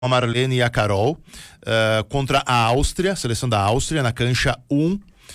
a Marlene e a Carol, contra a Áustria, seleção da Áustria, na cancha 1.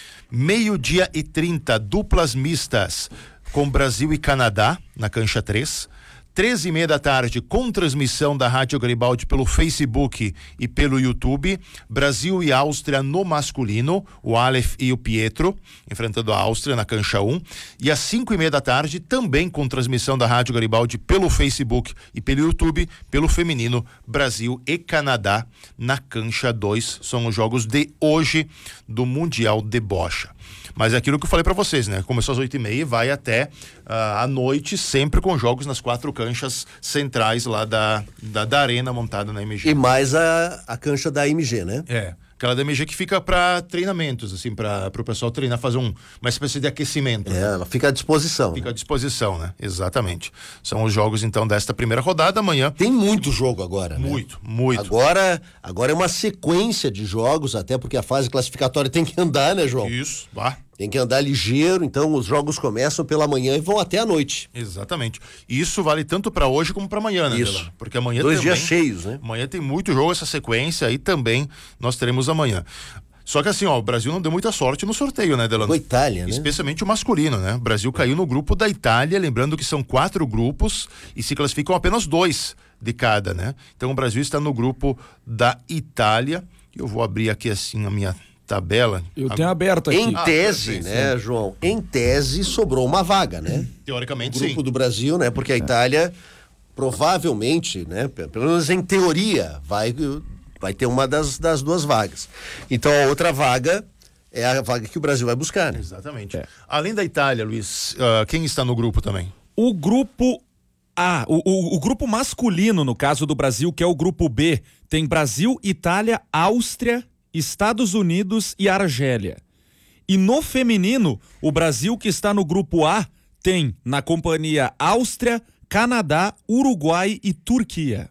12h30, duplas mistas com Brasil e Canadá, na cancha 3. 13h30 da tarde, com transmissão da Rádio Garibaldi pelo Facebook e pelo YouTube, Brasil e Áustria no masculino, o Aleph e o Pietro, enfrentando a Áustria na cancha 1. E às 5h30 da tarde, também com transmissão da Rádio Garibaldi pelo Facebook e pelo YouTube, pelo feminino, Brasil e Canadá na cancha 2. São os jogos de hoje do Mundial de Bocha. Mas é aquilo que eu falei pra vocês, né? Começou às 8h30 e vai até à noite, sempre com jogos nas 4 canchas centrais lá da arena montada na MG. E mais a cancha da MG, né? Aquela da MG que fica para treinamentos, assim, para o pessoal treinar, fazer uma espécie de aquecimento. Né? Ela fica à disposição. Fica à disposição, né? Exatamente. São os jogos, então, desta primeira rodada. Amanhã. Tem muito jogo agora, né? Muito. Agora é uma sequência de jogos, até porque a fase classificatória tem que andar, né, João? Isso, Tem que andar ligeiro, então os jogos começam pela manhã e vão até a noite. Exatamente. Isso vale tanto para hoje como para amanhã, né, Isso. Delano? Porque amanhã 2 também, dias cheios, né? Amanhã tem muito jogo, essa sequência aí também nós teremos amanhã. Só que assim, o Brasil não deu muita sorte no sorteio, né, Delano? Com a Itália, né? Especialmente o masculino, né? O Brasil caiu no grupo da Itália, lembrando que são 4 grupos e se classificam apenas 2 de cada, né? Então o Brasil está no grupo da Itália. Eu vou abrir aqui assim a minha tabela. Eu tenho aberto aqui. Em tese, perfeito, né, João? Em tese sobrou uma vaga, né? Teoricamente, O grupo sim. do Brasil, né? Porque a Itália provavelmente, né? Pelo menos em teoria, vai ter uma das 2 vagas. Então a outra vaga é a vaga que o Brasil vai buscar, né? Exatamente. Além da Itália, Luiz, quem está no grupo também? O grupo A, o grupo masculino, no caso do Brasil, que é o grupo B, tem Brasil, Itália, Áustria, Estados Unidos e Argélia. E no feminino, o Brasil, que está no grupo A, tem na companhia Áustria, Canadá, Uruguai e Turquia.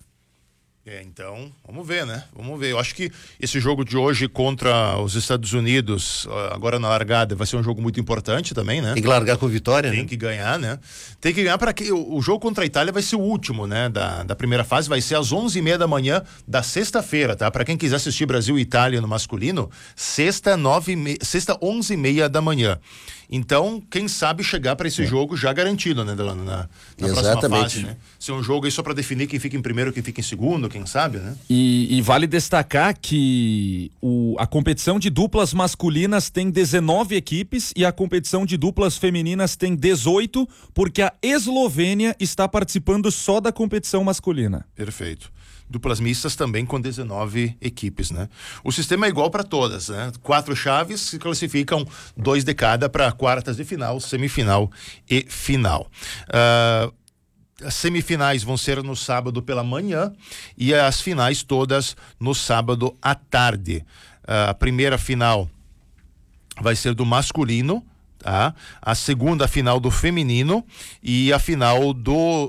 Então, vamos ver, né? Vamos ver. Eu acho que esse jogo de hoje contra os Estados Unidos, agora na largada, vai ser um jogo muito importante também, né? Tem que largar com vitória, né? Tem que ganhar, né? Tem que ganhar para que o jogo contra a Itália vai ser o último, né? Da primeira fase, vai ser às 11h30 da manhã da sexta-feira, tá? Para quem quiser assistir Brasil e Itália no masculino, sexta 11h30 da manhã. Então, quem sabe chegar para esse jogo já garantido, né, Delano? Na próxima fase, né? Ser um jogo aí só para definir quem fica em primeiro, quem fica em segundo, quem sabe, né? E vale destacar que a competição de duplas masculinas tem 19 equipes e a competição de duplas femininas tem 18, porque a Eslovênia está participando só da competição masculina. Perfeito. Duplas mistas também com 19 equipes, né? O sistema é igual para todas, né? 4 chaves se classificam 2 de cada para quartas de final, semifinal e final. As semifinais vão ser no sábado pela manhã e as finais todas no sábado à tarde. A primeira final vai ser do masculino, tá? A segunda final do feminino e a final do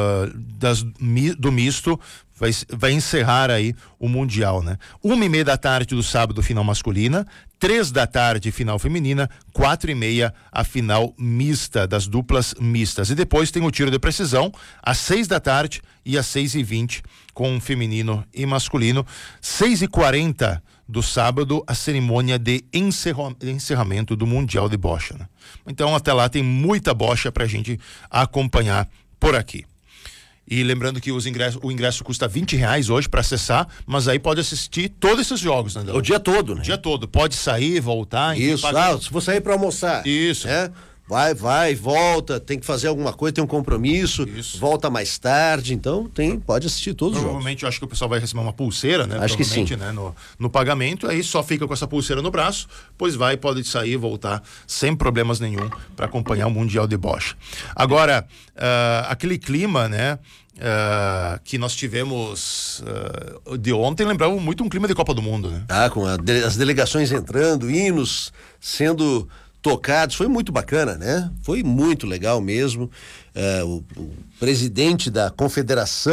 misto vai encerrar aí o Mundial, né? 1h30 da tarde do sábado, final masculina, 3 da tarde, final feminina, 4h30 a final mista, das duplas mistas. E depois tem o tiro de precisão, às 6 da tarde e às 6h20, com feminino e masculino. 6h40 do sábado, a cerimônia de encerramento do Mundial de Bocha, né? Então, até lá tem muita bocha pra gente acompanhar por aqui. E lembrando que o ingresso custa R$20 hoje para acessar, mas aí pode assistir todos esses jogos, né? O dia todo, né? O dia todo. Pode sair, voltar. Isso, se for sair para almoçar. Isso. Né? Vai, volta, tem que fazer alguma coisa, tem um compromisso, volta mais tarde, então pode assistir todos os jogos. Provavelmente eu acho que o pessoal vai receber uma pulseira, né? Acho que sim. Né? No pagamento, aí só fica com essa pulseira no braço, pois pode sair e voltar sem problemas nenhum para acompanhar o Mundial de Bocha. Agora, aquele clima, né? Que nós tivemos de ontem lembrava muito um clima de Copa do Mundo, né? Com as delegações entrando, hinos sendo tocados, foi muito bacana, né? Foi muito legal mesmo. O presidente da Confederação,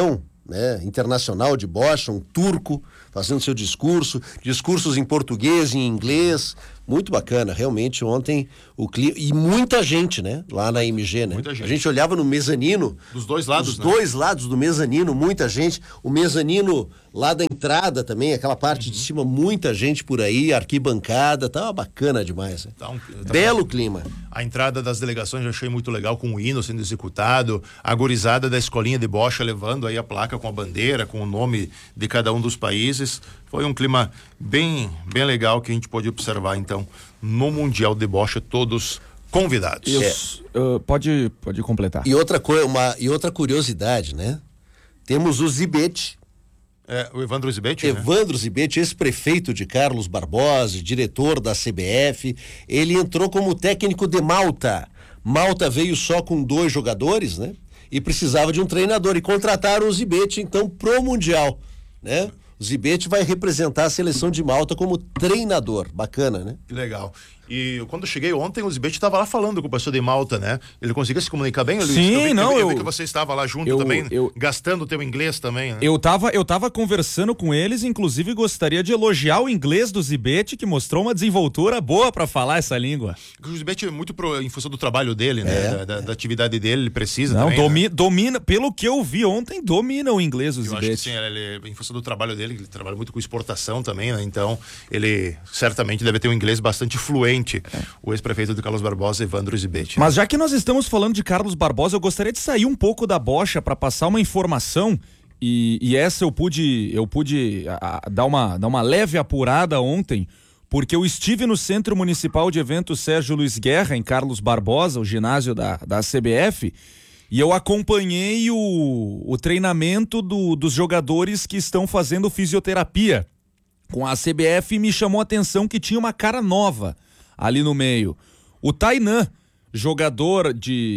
né, internacional de bocha, um turco fazendo seu discursos em português e em inglês, muito bacana, realmente ontem o clima, e muita gente, né, lá na MG, né? Muita gente. A gente olhava no mezanino, Dos dois lados, dos né? dois lados do mezanino, muita gente, o mezanino lá da entrada também, aquela parte de cima, muita gente por aí, arquibancada, tava bacana demais, né? Belo clima. A entrada das delegações eu achei muito legal, com o hino sendo executado, a gurizada da escolinha de bocha levando aí a placa com a bandeira, com o nome de cada um dos países. Foi um clima bem legal que a gente pôde observar, então, no Mundial de Bocha, todos convidados. Pode completar. E outra curiosidade, né? Temos o Zibete, O Evandro Zibete, né? Evandro Zibete, ex-prefeito de Carlos Barbosa, diretor da CBF, ele entrou como técnico de Malta. Malta veio só com 2 jogadores, né? E precisava de um treinador, e contrataram o Zibete, então, pro Mundial, né? O Zibete vai representar a seleção de Malta como treinador. Bacana, né? Que legal. E quando eu cheguei ontem, o Zibete estava lá falando com o pessoal de Malta, né? Ele conseguia se comunicar bem, Luiz? Sim, eu vi que você estava lá junto também, gastando o teu inglês também, né? Eu tava conversando com eles, inclusive gostaria de elogiar o inglês do Zibete, que mostrou uma desenvoltura boa para falar essa língua. O Zibete é muito em função do trabalho dele, né? Da atividade dele, ele precisa Não, também. domina, pelo que eu vi ontem, domina o inglês o Eu Zibete. acho que sim, ele, em função do trabalho dele, ele trabalha muito com exportação também, né? Então, ele certamente deve ter um inglês bastante fluente. O ex-prefeito de Carlos Barbosa, Evandro Zibete. Mas já que nós estamos falando de Carlos Barbosa, eu gostaria de sair um pouco da bocha para passar uma informação, e essa eu pude dar uma leve apurada ontem, porque eu estive no Centro Municipal de Eventos Sérgio Luiz Guerra, em Carlos Barbosa, o ginásio da CBF, e eu acompanhei o treinamento dos jogadores que estão fazendo fisioterapia com a CBF, e me chamou a atenção que tinha uma cara nova ali no meio. O Tainan, jogador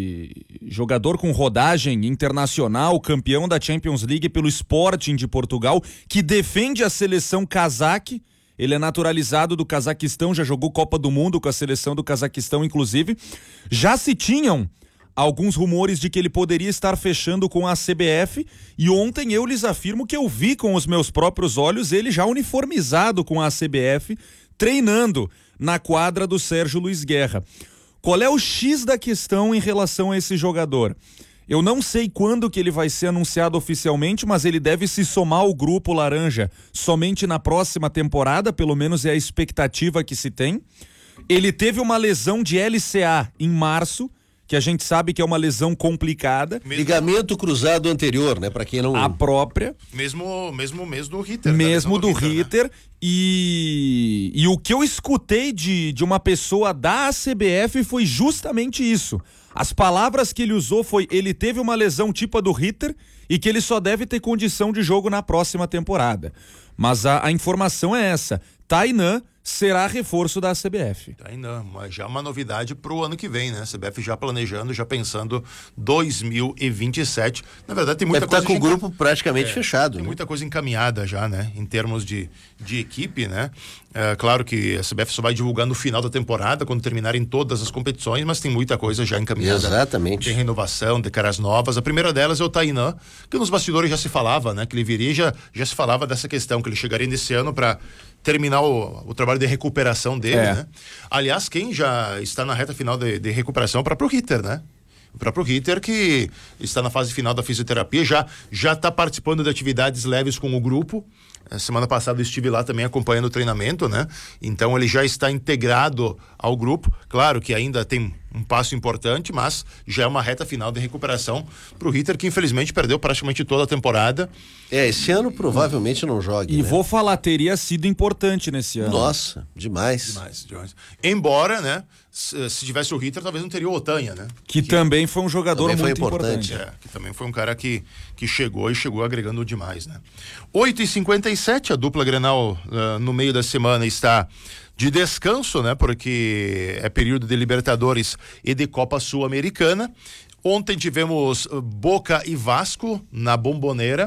com rodagem internacional, campeão da Champions League pelo Sporting de Portugal, que defende a seleção cazaque. Ele é naturalizado do Cazaquistão, já jogou Copa do Mundo com a seleção do Cazaquistão, inclusive. Já se tinham alguns rumores de que ele poderia estar fechando com a CBF, e ontem eu lhes afirmo que eu vi com os meus próprios olhos ele já uniformizado com a CBF, treinando na quadra do Sérgio Luiz Guerra. Qual é o X da questão em relação a esse jogador? Eu não sei quando que ele vai ser anunciado oficialmente, mas ele deve se somar ao grupo laranja somente na próxima temporada, pelo menos é a expectativa que se tem. Ele teve uma lesão de LCA em março, que a gente sabe que é uma lesão complicada. Ligamento cruzado anterior, né? Para quem não... A própria. Mesmo do Ritter. Mesmo do Ritter. Né? E o que eu escutei de uma pessoa da CBF foi justamente isso. As palavras que ele usou foi: ele teve uma lesão tipo a do Ritter e que ele só deve ter condição de jogo na próxima temporada. Mas a informação é essa: Tainan será reforço da CBF. Ainda, mas já uma novidade pro ano que vem, né? A CBF já planejando, já pensando 2027. Na verdade, tem muita coisa... Deve estar com o grupo praticamente fechado. Tem né? muita coisa encaminhada já, né? Em termos de equipe, né? Claro que a CBF só vai divulgar no final da temporada, quando terminarem todas as competições, mas tem muita coisa já encaminhada. Exatamente. Tem renovação, de caras novas. A primeira delas é o Tainan, que nos bastidores já se falava, né? Que ele viria, já se falava dessa questão, que ele chegaria nesse ano para terminar o trabalho de recuperação dele, né? Aliás, quem já está na reta final de recuperação é o próprio Ritter, né? O próprio Ritter, que está na fase final da fisioterapia, já está participando de atividades leves com o grupo. Semana passada eu estive lá também acompanhando o treinamento, né? Então ele já está integrado ao grupo. Claro que ainda tem um passo importante, mas já é uma reta final de recuperação para o Ritter, que infelizmente perdeu praticamente toda a temporada. Esse ano provavelmente não joga. E vou falar, teria sido importante nesse ano. Nossa, demais. Demais. Embora, né? Se tivesse o Ritter, talvez não teria o Otanha, né? Que também foi um jogador também muito foi importante. importante. Que também foi um cara que chegou agregando demais, né? 8h57, a dupla Grenal no meio da semana está de descanso, né? Porque é período de Libertadores e de Copa Sul-Americana. Ontem tivemos Boca e Vasco na Bombonera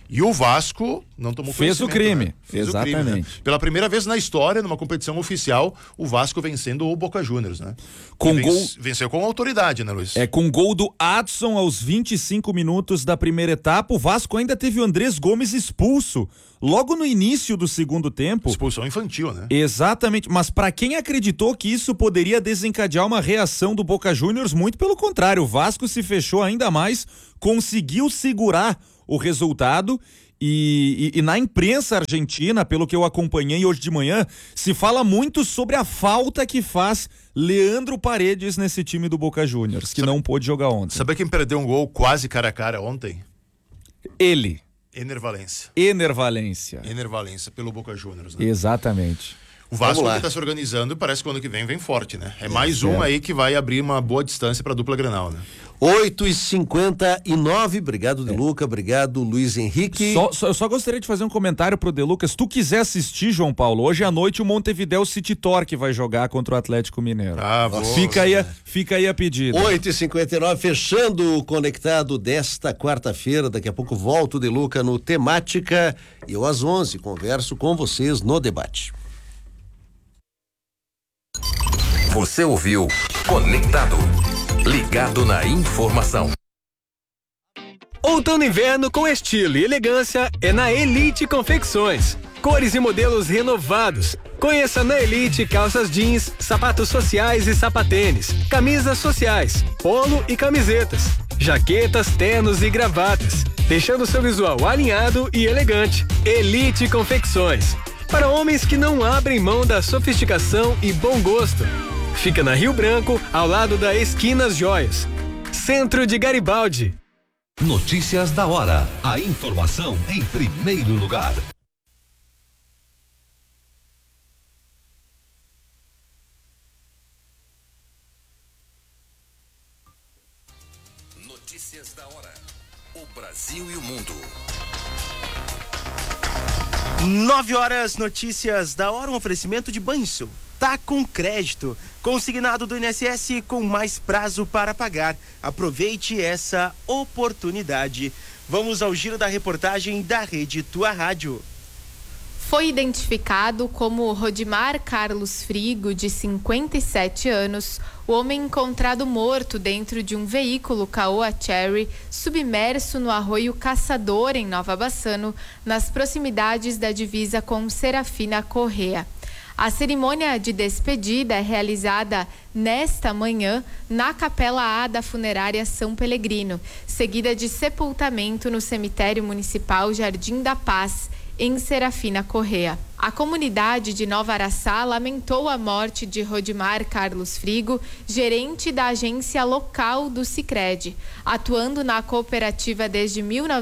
E o Vasco não tomou Fez o conhecimento, crime. né? Fez Exatamente. o crime, né? Pela primeira vez na história, numa competição oficial, o Vasco vencendo o Boca Juniors, né? Com Venceu com autoridade, né, Luiz? Com gol do Adson aos 25 minutos da primeira etapa, o Vasco ainda teve o Andrés Gomes expulso logo no início do segundo tempo. Expulsão infantil, né? Exatamente, mas para quem acreditou que isso poderia desencadear uma reação do Boca Juniors, muito pelo contrário, o Vasco se fechou ainda mais, conseguiu segurar o resultado. E na imprensa argentina, pelo que eu acompanhei hoje de manhã, se fala muito sobre a falta que faz Leandro Paredes nesse time do Boca Juniors, que não pôde jogar ontem. Sabe quem perdeu um gol quase cara a cara ontem? Ele. Ener Valencia. Ener Valencia. Ener Valencia, pelo Boca Juniors, né? Exatamente. O Vasco que tá se organizando e parece que o ano que vem forte, né? É mais um aí que vai abrir uma boa distância pra dupla Grenal, né? 8h59, obrigado De Luca, obrigado Luiz Henrique. Eu só gostaria de fazer um comentário pro De Luca. Se tu quiser assistir, João Paulo, hoje à noite o Montevidéu City Torque vai jogar contra o Atlético Mineiro. Fica aí a pedida. 8h59, fechando o Conectado desta quarta-feira. Daqui a pouco volto, De Luca, no Temática. E eu às 11h converso com vocês no debate. Você ouviu Conectado, ligado na informação. Outono e inverno com estilo e elegância é na Elite Confecções. Cores e modelos renovados. Conheça na Elite calças jeans, sapatos sociais e sapatênis, camisas sociais, polo e camisetas, jaquetas, ternos e gravatas, deixando seu visual alinhado e elegante. Elite Confecções. Para homens que não abrem mão da sofisticação e bom gosto. Fica na Rio Branco, ao lado da Esquinas Joias. Centro de Garibaldi. Notícias da hora. A informação em primeiro lugar. Notícias da hora. O Brasil e o mundo. 9h, notícias da hora, um oferecimento de Banrisul. Tá com crédito, consignado do INSS com mais prazo para pagar. Aproveite essa oportunidade. Vamos ao giro da reportagem da Rede Tua Rádio. Foi identificado como Rodimar Carlos Frigo, de 57 anos, o homem encontrado morto dentro de um veículo Caoa Chery, submerso no arroio Caçador, em Nova Bassano, nas proximidades da divisa com Serafina Correa. A cerimônia de despedida é realizada nesta manhã na Capela A da Funerária São Pelegrino, seguida de sepultamento no Cemitério Municipal Jardim da Paz, em Serafina Correa. A comunidade de Nova Araçá lamentou a morte de Rodimar Carlos Frigo, gerente da agência local do Sicredi. Atuando na cooperativa desde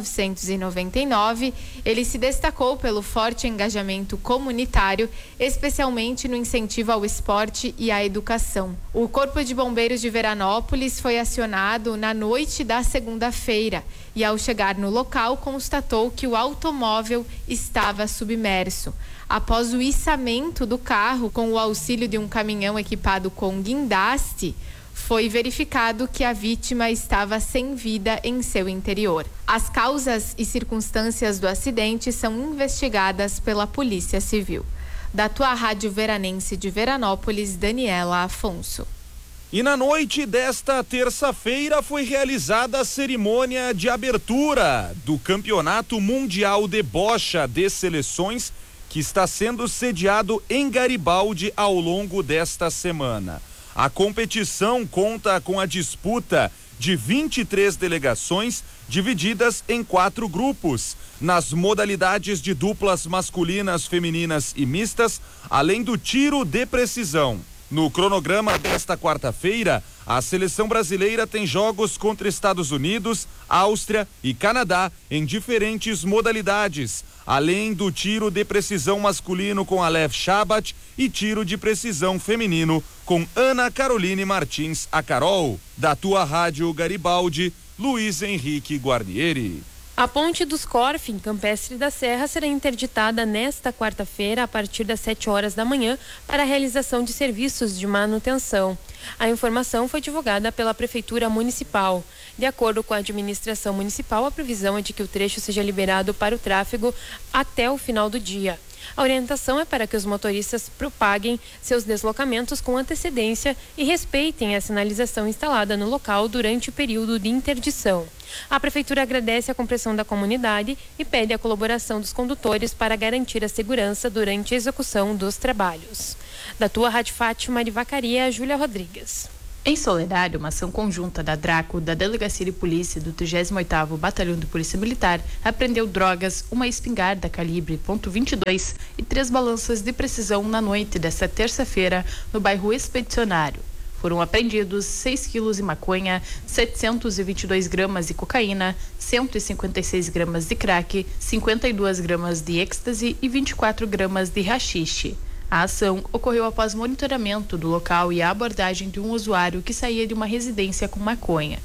1999, ele se destacou pelo forte engajamento comunitário, especialmente no incentivo ao esporte e à educação. O Corpo de Bombeiros de Veranópolis foi acionado na noite da segunda-feira e, ao chegar no local, constatou que o automóvel estava submerso. Após o içamento do carro com o auxílio de um caminhão equipado com guindaste, foi verificado que a vítima estava sem vida em seu interior. As causas e circunstâncias do acidente são investigadas pela Polícia Civil. Da Tua Rádio Veranense de Veranópolis, Daniela Afonso. E na noite desta terça-feira foi realizada a cerimônia de abertura do Campeonato Mundial de Bocha de Seleções, que está sendo sediado em Garibaldi ao longo desta semana. A competição conta com a disputa de 23 delegações divididas em 4 grupos, nas modalidades de duplas masculinas, femininas e mistas, além do tiro de precisão. No cronograma desta quarta-feira, a seleção brasileira tem jogos contra Estados Unidos, Áustria e Canadá em diferentes modalidades, além do tiro de precisão masculino com Aleph Shabat e tiro de precisão feminino com Ana Caroline Martins, a Carol. Da Tua Rádio Garibaldi, Luiz Henrique Guarnieri. A ponte dos Corf, em Campestre da Serra, será interditada nesta quarta-feira a partir das 7 horas da manhã para a realização de serviços de manutenção. A informação foi divulgada pela Prefeitura Municipal. De acordo com a administração municipal, a previsão é de que o trecho seja liberado para o tráfego até o final do dia. A orientação é para que os motoristas propaguem seus deslocamentos com antecedência e respeitem a sinalização instalada no local durante o período de interdição. A Prefeitura agradece a compreensão da comunidade e pede a colaboração dos condutores para garantir a segurança durante a execução dos trabalhos. Da tua Rádio Fátima de Vacaria, Júlia Rodrigues. Em Soledade, uma ação conjunta da DRACO, da Delegacia de Polícia do 38º Batalhão de Polícia Militar apreendeu drogas, uma espingarda calibre .22 e 3 balanças de precisão na noite desta terça-feira no bairro Expedicionário. Foram apreendidos 6 quilos de maconha, 722 gramas de cocaína, 156 gramas de crack, 52 gramas de êxtase e 24 gramas de haxixe. A ação ocorreu após monitoramento do local e a abordagem de um usuário que saía de uma residência com maconha.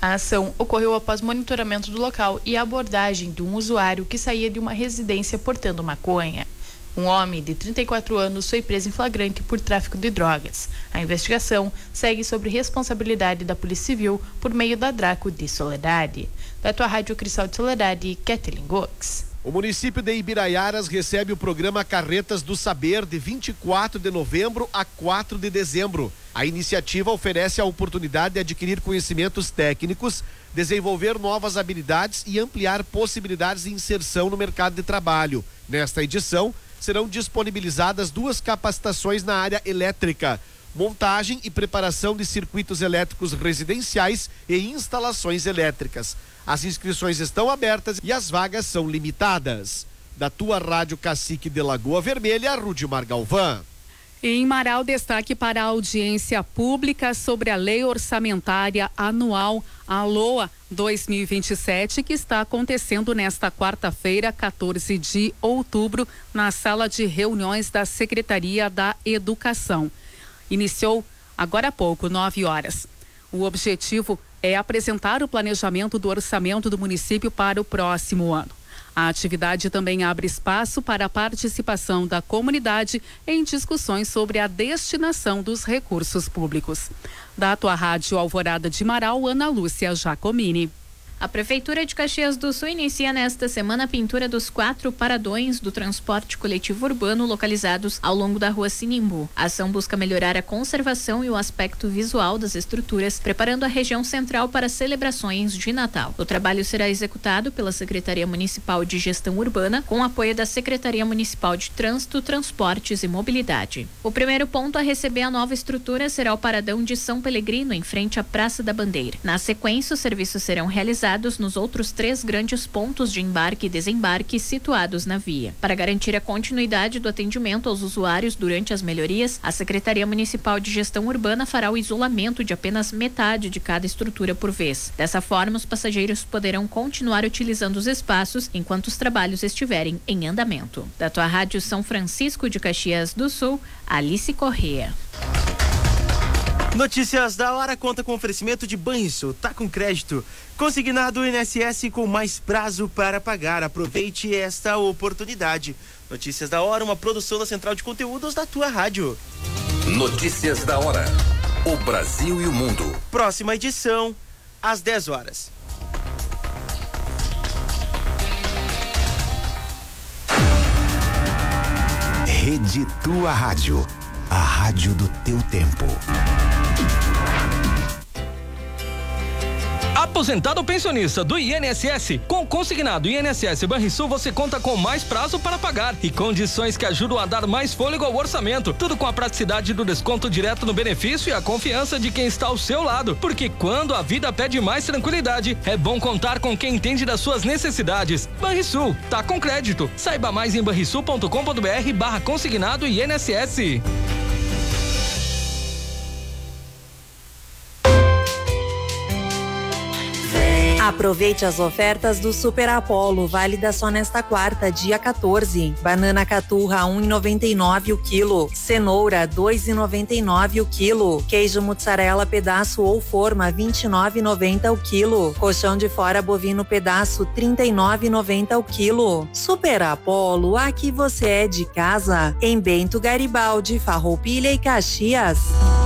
Portando maconha. Um homem de 34 anos foi preso em flagrante por tráfico de drogas. A investigação segue sob responsabilidade da Polícia Civil por meio da DRACO de Soledade. Da tua Rádio Cristal de Soledade, Kathleen Gox. O município de Ibiraiaras recebe o programa Carretas do Saber de 24 de novembro a 4 de dezembro. A iniciativa oferece a oportunidade de adquirir conhecimentos técnicos, desenvolver novas habilidades e ampliar possibilidades de inserção no mercado de trabalho. Nesta edição, serão disponibilizadas 2 capacitações na área elétrica, montagem e preparação de circuitos elétricos residenciais e instalações elétricas. As inscrições estão abertas e as vagas são limitadas. Da tua Rádio Cacique de Lagoa Vermelha, Rudimar Galvão. Em Marau, destaque para a audiência pública sobre a Lei Orçamentária Anual, a LOA 2027, que está acontecendo nesta quarta-feira, 14 de outubro, na sala de reuniões da Secretaria da Educação. Iniciou agora há pouco, 9 horas. O objetivo é apresentar o planejamento do orçamento do município para o próximo ano. A atividade também abre espaço para a participação da comunidade em discussões sobre a destinação dos recursos públicos. Da tua Rádio Alvorada de Marau, Ana Lúcia Jacomini. A Prefeitura de Caxias do Sul inicia nesta semana a pintura dos 4 paradões do transporte coletivo urbano localizados ao longo da rua Sinimbu. A ação busca melhorar a conservação e o aspecto visual das estruturas, preparando a região central para celebrações de Natal. O trabalho será executado pela Secretaria Municipal de Gestão Urbana, com apoio da Secretaria Municipal de Trânsito, Transportes e Mobilidade. O primeiro ponto a receber a nova estrutura será o paradão de São Pelegrino, em frente à Praça da Bandeira. Na sequência, os serviços serão realizados nos outros 3 grandes pontos de embarque e desembarque situados na via. Para garantir a continuidade do atendimento aos usuários durante as melhorias, a Secretaria Municipal de Gestão Urbana fará o isolamento de apenas metade de cada estrutura por vez. Dessa forma, os passageiros poderão continuar utilizando os espaços enquanto os trabalhos estiverem em andamento. Da tua Rádio São Francisco de Caxias do Sul, Alice Corrêa. Notícias da hora conta com oferecimento de Banrisul, tá com crédito. Consignado INSS com mais prazo para pagar. Aproveite esta oportunidade. Notícias da hora, uma produção da Central de Conteúdos da tua rádio. Notícias da hora. O Brasil e o mundo. Próxima edição, às 10 horas. Rede Tua Rádio. A rádio do teu tempo. Aposentado ou pensionista do INSS, com consignado INSS Banrisul você conta com mais prazo para pagar e condições que ajudam a dar mais fôlego ao orçamento. Tudo com a praticidade do desconto direto no benefício e a confiança de quem está ao seu lado. Porque quando a vida pede mais tranquilidade, é bom contar com quem entende das suas necessidades. Banrisul, tá com crédito. Saiba mais em banrisul.com.br/consignado INSS. Aproveite as ofertas do Super Apollo, válida só nesta quarta, dia 14. Banana caturra 1,99 o quilo. Cenoura 2,99 o quilo. Queijo mussarela pedaço ou forma 29,90 o quilo. Colchão de fora bovino pedaço 39,90 o quilo. Super Apollo, aqui você é de casa. Em Bento Garibaldi, Farroupilha e Caxias.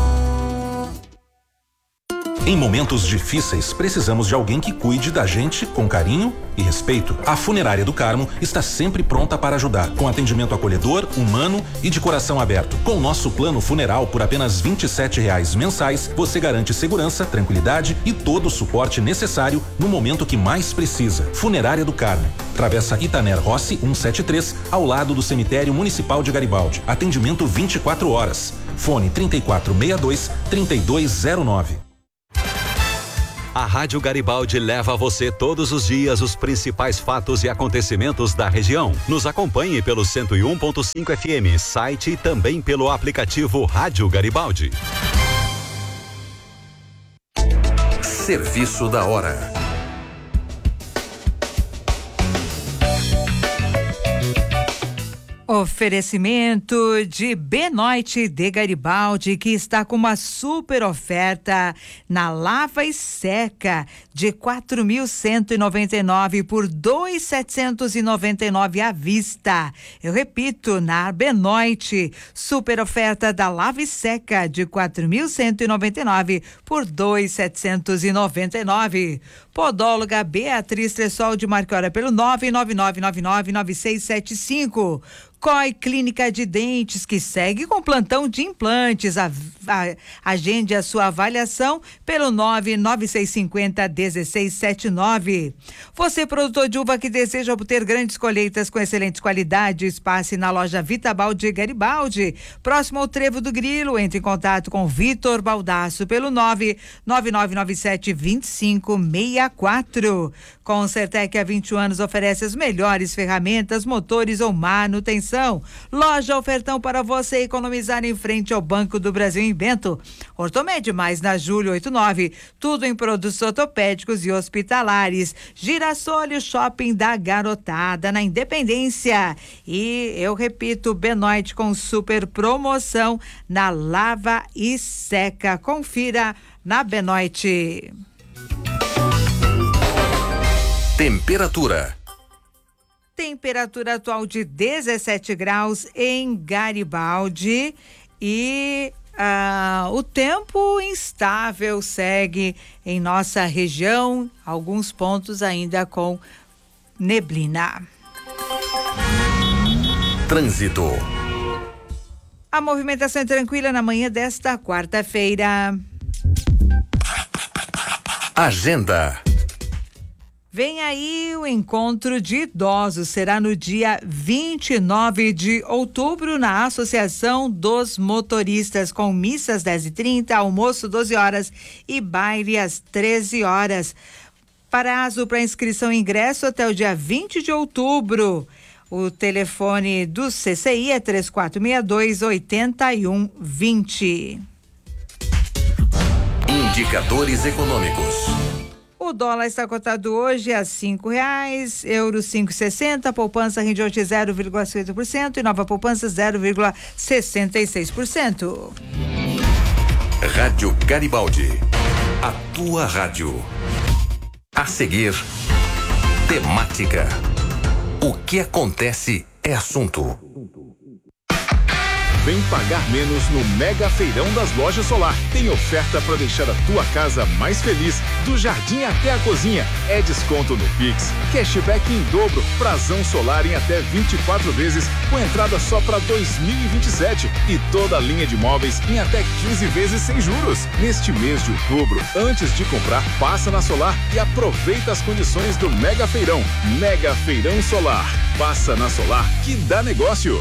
Em momentos difíceis, precisamos de alguém que cuide da gente com carinho e respeito. A Funerária do Carmo está sempre pronta para ajudar, com atendimento acolhedor, humano e de coração aberto. Com o nosso plano funeral por apenas R$ 27,00 mensais, você garante segurança, tranquilidade e todo o suporte necessário no momento que mais precisa. Funerária do Carmo, Travessa Itaner Rossi 173, ao lado do Cemitério Municipal de Garibaldi. Atendimento 24 horas. Fone 3462-3209. A Rádio Garibaldi leva a você todos os dias os principais fatos e acontecimentos da região. Nos acompanhe pelo 101.5 FM, site e também pelo aplicativo Rádio Garibaldi. Serviço da hora. Oferecimento de Benoit de Garibaldi, que está com uma super oferta na lava e seca de 4.199 por 2.799 à vista. Eu repito, na Benoit, super oferta da lava e seca de 4.199 por 2.799. Podóloga Beatriz Tressol de Marcora pelo 999999675. COI Clínica de Dentes, que segue com plantão de implantes. Agende a sua avaliação pelo 99650-1679. Você, produtor de uva que deseja obter grandes colheitas com excelentes qualidades, passe na loja Vitabal de Garibaldi, próximo ao Trevo do Grilo. Entre em contato com Vitor Baldasso pelo 99997-2564. Concertec há 21 anos oferece as melhores ferramentas, motores ou manutenção. Loja Ofertão para você economizar em frente ao Banco do Brasil em Bento. Ortomed mais na Júlio 89. Tudo em produtos ortopédicos e hospitalares. Girassólio Shopping da Garotada na Independência. E eu repito, Benoit com super promoção na lava e seca. Confira na Benoit. Temperatura. Temperatura atual de 17 graus em Garibaldi e o tempo instável segue em nossa região, alguns pontos ainda com neblina. Trânsito. A movimentação é tranquila na manhã desta quarta-feira. Agenda. Vem aí o encontro de idosos, será no dia 29 de outubro na Associação dos Motoristas, com missa às 10h30, almoço 12 horas e baile às 13 horas. Prazo para inscrição e ingresso até o dia 20 de outubro. O telefone do CCI é 3462-8120. Indicadores econômicos. O dólar está cotado hoje a R$5, euro 5,60, poupança rende hoje 0,50% e nova poupança 0,66%. Rádio Garibaldi, a tua rádio. A seguir, temática. O que acontece é assunto. Vem pagar menos no Mega Feirão das Lojas Solar. Tem oferta para deixar a tua casa mais feliz, do jardim até a cozinha. É desconto no Pix, cashback em dobro, prazão solar em até 24 vezes, com entrada só para 2027 e toda a linha de móveis em até 15 vezes sem juros. Neste mês de outubro, antes de comprar, passa na Solar e aproveita as condições do Mega Feirão. Mega Feirão Solar. Passa na Solar que dá negócio.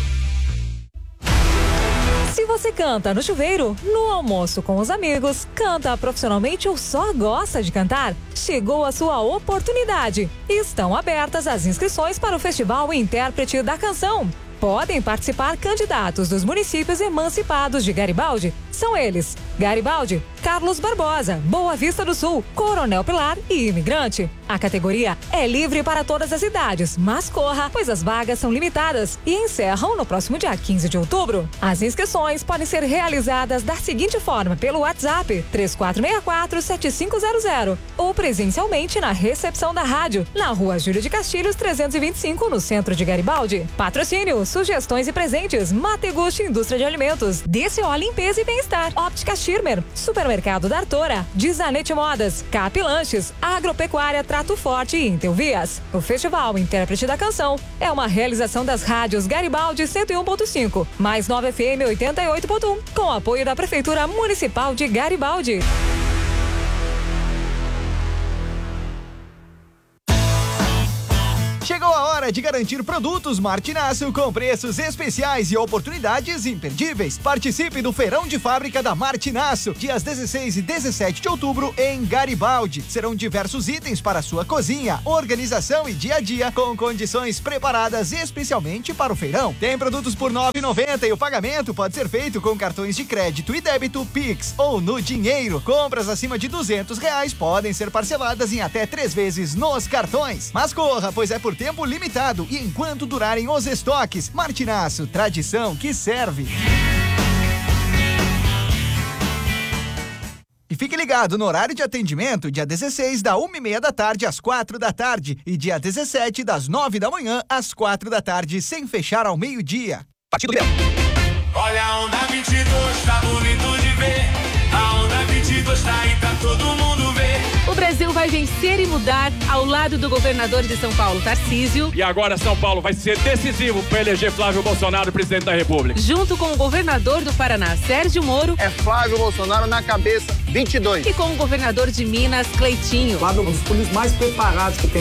Se você canta no chuveiro, no almoço com os amigos, canta profissionalmente ou só gosta de cantar, chegou a sua oportunidade. Estão abertas as inscrições para o Festival Intérprete da Canção. Podem participar candidatos dos municípios emancipados de Garibaldi, São eles: Garibaldi, Carlos Barbosa, Boa Vista do Sul, Coronel Pilar e Imigrante. A categoria é livre para todas as idades, mas corra, pois as vagas são limitadas e encerram no próximo dia 15 de outubro. As inscrições podem ser realizadas da seguinte forma: pelo WhatsApp 3464-7500 ou presencialmente na recepção da rádio, na Rua Júlio de Castilhos 325, no centro de Garibaldi. Patrocínio, sugestões e presentes: Mategusti Indústria de Alimentos, DCO Limpeza e Bem-Estar, Óptica Schirmer, Supermercado da Artora, Dizanete Modas, Cap Lanches, Agropecuária Trato Forte e Intelvias. O Festival Intérprete da Canção é uma realização das rádios Garibaldi 101.5, mais 9 FM 88.1, com apoio da Prefeitura Municipal de Garibaldi. Chegou a hora de garantir produtos Martinaço com preços especiais e oportunidades imperdíveis. Participe do Feirão de Fábrica da Martinaço, dias 16 e 17 de outubro em Garibaldi. Serão diversos itens para sua cozinha, organização e dia a dia, com condições preparadas especialmente para o feirão. Tem produtos por R$ 9,90 e o pagamento pode ser feito com cartões de crédito e débito, Pix ou no dinheiro. Compras acima de R$200 podem ser parceladas em até 3 vezes nos cartões. Mas corra, pois é por tempo limitado e enquanto durarem os estoques. Martinaço, tradição que serve. E fique ligado no horário de atendimento, dia 16, da 1h30 da tarde às 4 da tarde e dia 17, das 9 da manhã às 4 da tarde, sem fechar ao meio-dia. Partido Leão. Olha a onda 22, tá bonito de ver. A onda 22 tá aí, tá todo mundo ver. O Brasil vai vencer e mudar ao lado do governador de São Paulo, Tarcísio. E agora São Paulo vai ser decisivo para eleger Flávio Bolsonaro presidente da República. Junto com o governador do Paraná, Sérgio Moro. É Flávio Bolsonaro na cabeça, 22. E com o governador de Minas, Cleitinho. Flávio é um dos políticos mais preparados que tem